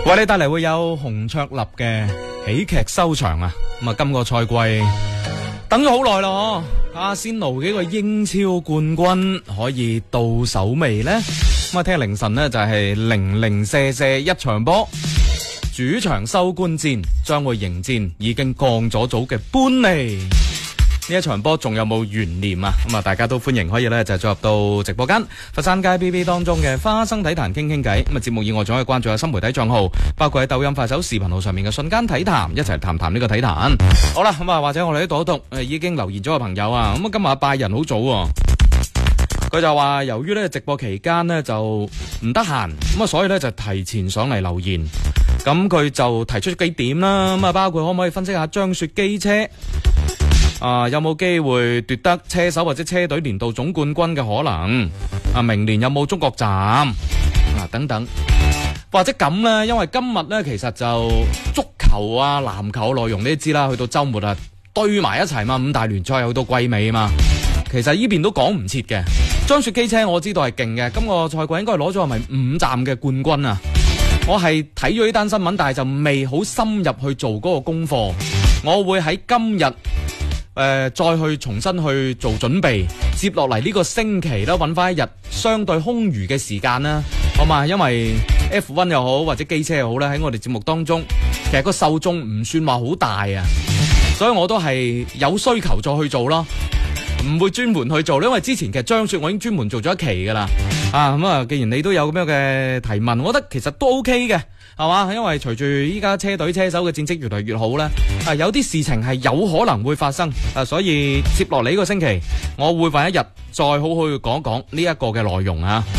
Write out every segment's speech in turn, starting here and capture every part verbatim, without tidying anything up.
為你帶嚟會有洪卓立嘅喜劇收場啊！咁啊，今個賽季等咗好耐咯，阿仙奴幾個英超冠軍可以到手未呢？咁啊，聽日凌晨呢就係零零舍舍一場波，主場收官戰將會迎戰已經降咗組嘅般尼。呢一場波仲有冇懸念啊？咁啊，大家都歡迎可以咧就進入到直播間佛山街 B B 當中嘅花生體壇傾傾偈。咁啊，節目以外仲可以關注下新媒體賬號，包括喺抖音、快手、視頻號上面嘅瞬間體壇，一齊談談呢個體壇。好啦，咁啊，或者我哋喺度讀誒已經留言咗嘅朋友啊，咁啊今日拜仁好早喎，佢就話由於呢直播期間呢就唔得閒，咁啊所以呢就提前上嚟留言。咁佢就提出幾點啦，咁啊包括可唔可以分析下張雪機車啊，有冇機會奪得車手或者車隊年度總冠軍嘅可能？啊，明年有冇中國站啊？等等，或者咁呢？因為今日呢，其實就足球啊、籃球內容你都知啦，去到週末啊堆埋一齊嘛，五大聯賽去到季尾嘛，其實呢邊都講唔切嘅。張雪機車我知道係勁嘅，今個賽季應該攞咗係咪五站嘅冠軍啊？我係睇咗呢單新聞，但係就未好深入去做嗰個功課。我會喺今日誒、呃、再去重新去做準備，接落嚟呢個星期啦，揾翻一日相對空餘嘅時間啦，好嘛？因為 F 一 又好或者機車又好咧，喺我哋節目當中，其實個受眾唔算話好大啊，所以我都係有需求再去做咯。唔會專門去做，因為之前其實張雪我已經專門做咗一期噶啦，啊咁啊，既然你都有咁樣嘅提問，我覺得其實都 OK 嘅，係嘛？因為隨住依家車隊車手嘅戰績越嚟越好咧，啊有啲事情係有可能會發生，啊所以接落嚟呢個星期，我會揾一日再好好去講一講呢一個嘅內容啊。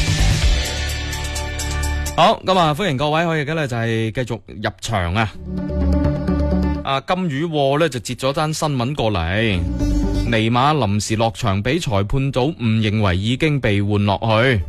好，咁啊歡迎各位可以嘅咧就係繼續入場啊。啊金魚禍咧就截咗單新聞過嚟。尼馬臨時落場俾裁判組誤認為已經被換落去，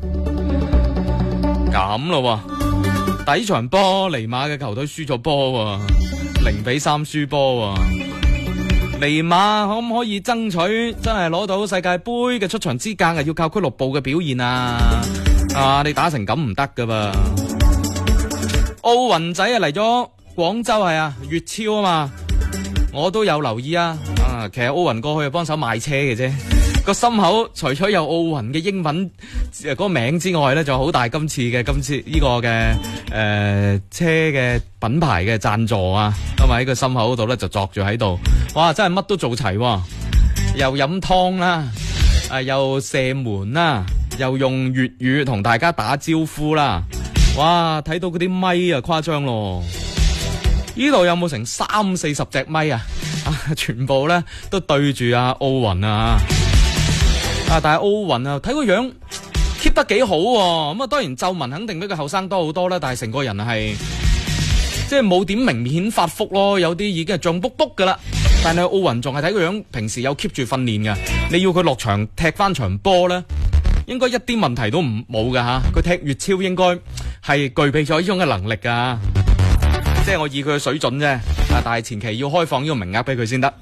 咁咯喎，第一場波尼馬嘅球隊輸咗波，零比三輸波。尼馬可唔可以爭取真係攞到世界杯嘅出場資格啊？要靠俱樂部嘅表現啊！啊，你打成咁唔得噶噃。奧運仔啊嚟咗廣州係啊，粵超啊嘛，我都有留意啊。啊，其實奧運過去係幫手賣車嘅啫，個心口除咗有奧運嘅英文嗰、嗰個名之外咧，就好大今次嘅今次呢個嘅誒、呃、車嘅品牌嘅贊助啊，咁啊喺個心口度咧就作住喺度，哇！真係乜都做齊、啊，又飲湯啦，啊又射門啦，又用粵語同大家打招呼啦，哇！睇到嗰啲咪啊誇張咯，呢度有冇成三四十隻咪啊？啊、全部咧都對住阿奧運啊！啊，但係奧運啊，睇個樣 keep 得幾好喎、啊。咁啊，當然皺紋肯定比佢後生多好多啦，但係成個人係即係冇點明顯發福咯，有啲已經係脹卜卜噶啦。但係奧運仲係睇個樣，平時有 keep 住訓練噶。你要佢落場踢翻場波咧，應該一啲問題都唔冇噶吓。佢踢粵超應該係具備咗呢種嘅能力噶。即係我以佢嘅水準啫，啊！但係前期要開放呢個名額俾佢先得。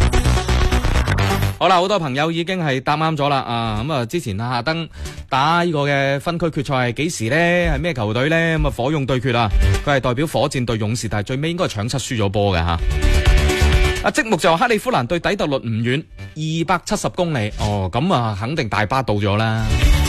好啦，好多朋友已經係答啱咗啦，啊咁啊！之前夏登打呢個嘅分區決賽係幾時呢？係咩球隊呢？咁啊，火勇對決啊，佢係代表火箭對勇士，但係最尾應該係搶七輸咗波嘅吓。啊，積木就話克利夫蘭對底特律唔遠，二百七十公里。哦，咁啊，肯定大巴到咗啦，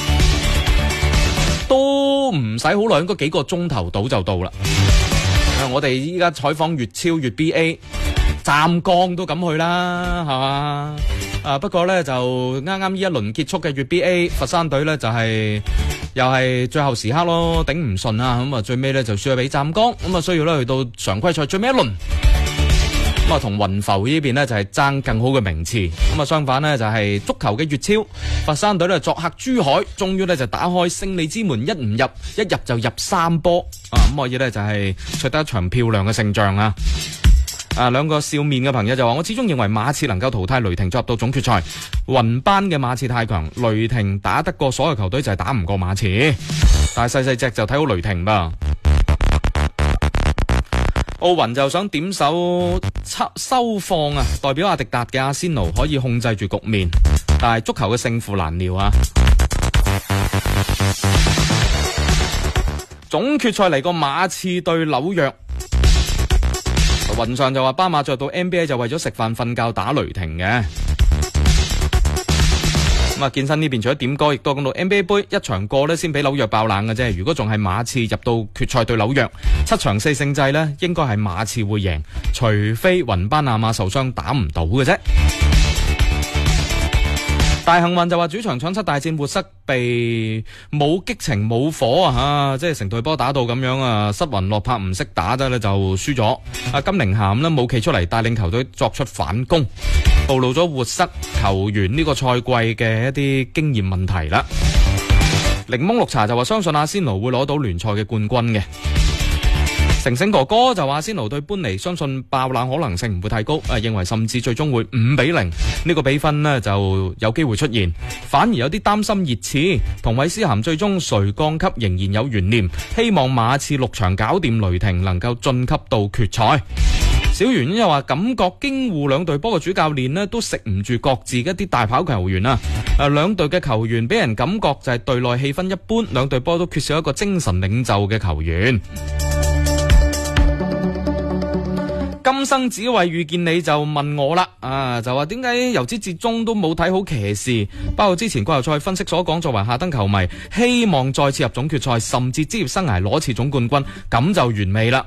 都唔使好耐，應該幾個鐘頭到就到啦。我哋依家採訪粵超粵 B A 湛江都敢去啦，係嘛？啊，不過咧就啱啱呢一輪結束嘅粵 B A 佛山隊咧就係、是、又係最後時刻咯，頂唔順啊，咁啊最尾咧就輸咗俾湛江，咁啊需要咧去到常規賽最尾一輪，咁啊同雲浮呢邊咧就係、是、爭更好嘅名次，咁啊相反呢，就係、是、足球嘅粵超佛山隊咧作客珠海，終於咧就打開勝利之門，一唔入一入就入三波。啊，咁可以咧就係取得一場漂亮嘅勝仗啊！啊，兩個笑面嘅朋友就話：我始終認為馬刺能夠淘汰雷霆，進入到總決賽。雲班嘅馬刺太強，雷霆打得過所有球隊就係打唔過馬刺。但係細細隻就睇好雷霆吧。奧雲就想點手收放啊，代表阿迪達嘅阿仙奴可以控制住局面，但係足球嘅勝負難料啊！ 總決賽嚟個馬刺對紐約。雲上就話斑馬着到 N B A 就為咗食飯瞓覺打雷霆嘅。咁啊，健身呢邊除咗點歌，亦都講到 N B A 杯一場過呢先俾紐約爆冷嘅啫。如果仲係馬刺入到決賽對紐約，七場四勝制呢應該係馬刺會贏，除非雲班亞馬受傷打唔到嘅啫。大幸運就話主場搶七大戰活塞被冇激情冇火啊吓，即係成隊波打到咁樣啊，失魂落魄唔識打得咧就輸咗。啊金寧咸呢冇企出嚟帶領球隊作出反攻，暴露咗活塞球員呢個賽季嘅一啲經驗問題啦。檸檬綠茶就話相信阿仙奴會攞到聯賽嘅冠軍嘅。成成哥哥就話仙奴對般尼相信爆冷可能性唔會太高，誒認為甚至最終會五比零呢個比分呢就有機會出現，反而有啲擔心熱刺同韋斯咸最終誰降級仍然有懸念，希望馬刺六場搞掂雷霆能夠晉級到決賽。小圓又話感覺京滬兩隊波嘅主教練呢都食唔住各自一啲大跑球員啊，誒兩隊嘅球員俾人感覺就係隊內氣氛一般，兩隊波都缺少一個精神領袖嘅球員。今生只為遇見你就問我啦，啊就話點解由始至終都冇睇好騎士，包括之前季後賽分析所講，作為夏登球迷希望再次入總決賽，甚至職業生涯攞次總冠軍，咁就完美啦。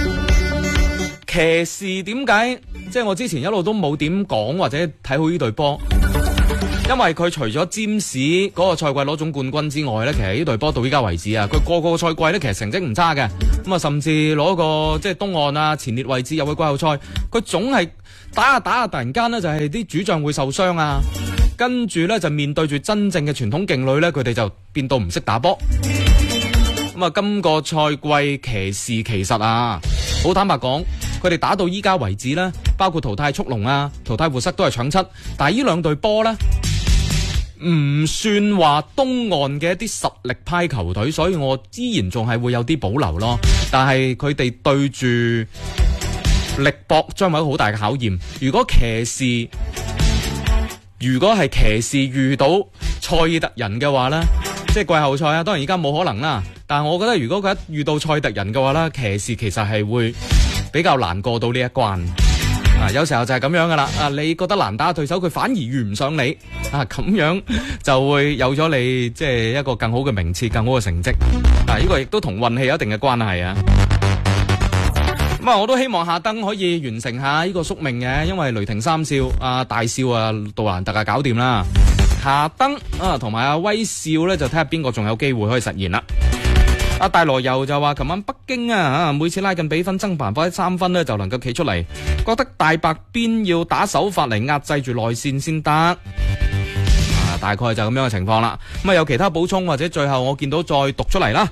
騎士點解即係我之前一路都冇點講或者睇好呢隊波？因為佢除咗占士嗰個賽季攞總冠軍之外呢，其實呢隊波到依家為止啊，佢個個賽季呢其實成績唔差嘅，咁啊甚至攞個即係東岸啊前列位置入去季後賽，佢總係打下打下突然間呢就係啲主將會受傷啊，跟住呢就面對住真正嘅傳統勁旅呢，佢哋就變到唔識打波。咁啊今個賽季騎士其實啊好坦白講，佢哋打到依家為止呢，包括淘汰速龍啊淘汰活塞都係搶七，但係呢兩隊波呢唔算話東岸嘅一啲實力派球隊，所以我依然仲係會有啲保留咯。但係佢哋對住力搏將會有好大嘅考驗。如果騎士如果係騎士遇到賽爾特人嘅話呢，即係季後賽啊，當然而家冇可能啦。但係我覺得如果佢一遇到賽爾特人嘅話呢，騎士其實係會比較難過到呢一關。啊，有時候就係咁樣噶啦，啊，你覺得難打對手，佢反而遇唔上你，啊，咁樣就會有咗你即係一個更好嘅名次、更好嘅成績。啊，呢個亦都同運氣有一定嘅關係啊。咁啊，我都希望夏登可以完成下呢個宿命嘅，因為雷霆三少啊，大少啊，杜蘭特啊搞掂啦，夏登啊同埋阿威少咧就睇下邊個仲有機會可以實現啦。阿大羅又就話琴晚北京啊，每次拉近比分爭辦法三分呢就能夠企出嚟，覺得大白邊要打手法嚟壓制住內線先得。啊，大概就咁樣嘅情況啦。咁啊有其他補充或者最後我見到再讀出嚟啦。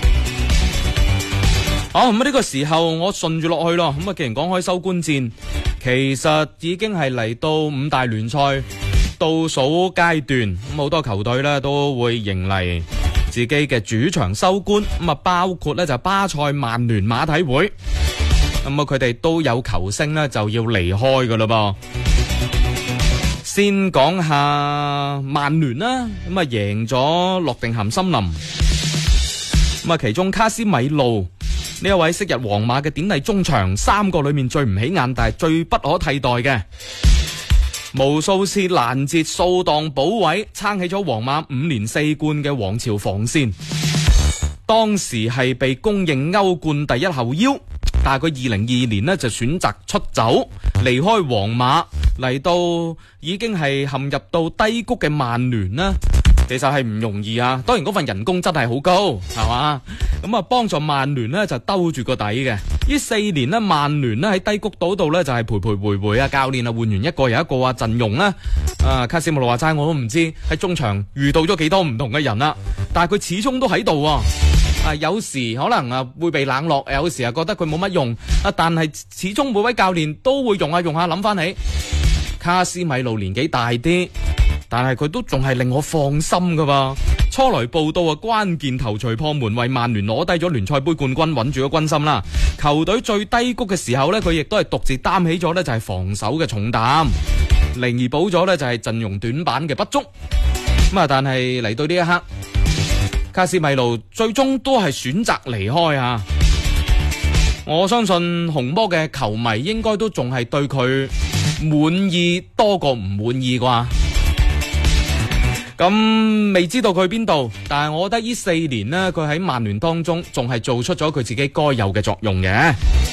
好，咁啊呢個時候我順住落去咯。咁啊既然講開收官戰，其實已經係嚟到五大聯賽倒數階段，咁好多球隊呢都會迎嚟自己嘅主場收官，咁啊包括咧就巴塞、曼聯、馬體會，咁啊佢哋都有球星咧就要離開噶啦噃。先講下曼聯啦，咁啊贏咗諾定咸森林，咁啊其中卡斯米路呢一位昔日皇馬嘅典禮中場，三個裏面最唔起眼但係最不可替代嘅。無數次攔截、掃蕩、補位，撐起咗皇馬五連四冠嘅王朝防線。當時係被公認歐冠第一後腰，但係佢二零二二年呢就選擇出走，離開皇馬，嚟到已經係陷入到低谷嘅曼聯啦。其實係唔容易啊，當然嗰份人工真係好高，係嘛？咁啊幫助曼聯呢就兜住個底嘅。呢四年呢，曼聯呢喺低谷島度呢就係徘徊徘徊啊，教練啊換完一個又一個啊，陣容呢啊卡斯姆路話齋我都唔知喺中場遇到咗幾多唔同嘅人啦，但係佢始終都喺度啊。啊有時可能啊會被冷落，有時啊覺得佢冇乜用啊，但係始終每位教練都會用下用下諗翻起卡斯米路年紀大啲。但係佢都仲係令我放心噶噃。初來報道啊，關鍵頭槌破門，為曼聯攞低咗聯賽杯冠軍，穩住咗軍心啦。球隊最低谷嘅時候呢，佢亦都係獨自擔起咗呢就係防守嘅重擔，彌補咗呢就係陣容短板嘅不足。咁啊，但係嚟到呢一刻， 卡斯米路最終都係選擇離開啊！我相信紅魔嘅球迷應該都仲係對佢滿意多過唔滿意啩。咁未知道佢邊度，但係我覺得呢四年呢，佢喺曼聯當中仲係做出咗佢自己該有嘅作用嘅。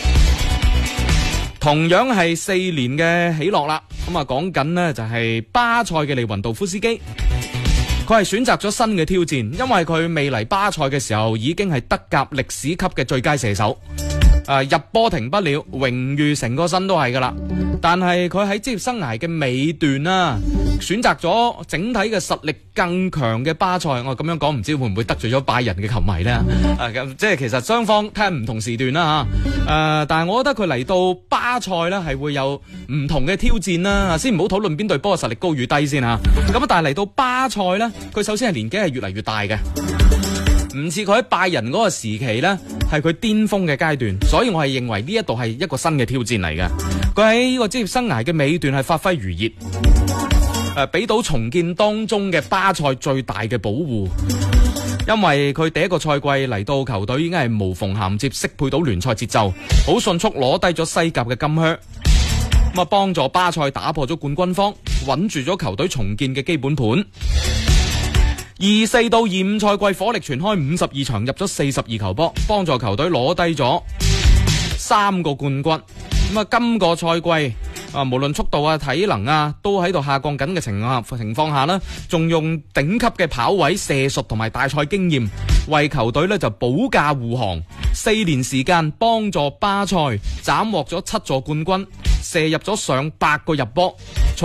同樣係四年嘅喜樂啦，咁啊講緊呢就係巴塞嘅利雲道夫斯基，佢係選擇咗新嘅挑戰，因為佢未嚟巴塞嘅時候已經係德甲歷史級嘅最佳射手。Uh, 入波停不了，榮譽成個身都係噶啦。但係佢喺職業生涯嘅尾段啦，選擇咗整體嘅實力更強嘅巴塞。我咁樣講唔知會唔會得罪咗拜仁嘅球迷呢？啊，即係其實雙方睇唔同時段啦吓。誒、啊，但係我覺得佢嚟到巴塞呢係會有唔同嘅挑戰啦。先唔好討論邊隊波嘅實力高與低先吓。咁但係嚟到巴塞呢，佢首先係年紀係越嚟越大嘅。唔似佢喺拜仁嗰個時期呢，係佢巔峰嘅階段，所以我係認為呢一度係一個新嘅挑戰嚟嘅。佢喺呢個職業生涯嘅尾段係發揮如熱，誒、呃，俾到重建當中嘅巴塞最大嘅保護，因為佢第一個賽季嚟到球隊已經係無縫銜接，適配到聯賽節奏，好迅速攞低咗西甲嘅金靴，咁啊幫助巴塞打破咗冠軍荒，穩住咗球隊重建嘅基本盤。二四到二五賽季火力全開五十二場，入咗四十二球波，幫助球隊攞低咗三個冠軍。咁啊，今個賽季啊，無論速度啊、體能啊，都喺度下降緊嘅情況情況下呢，仲用頂級嘅跑位、射術同埋大賽經驗，為球隊呢就保駕護航。四年時間，幫助巴塞斬獲咗七座冠軍，射入咗上百個入波。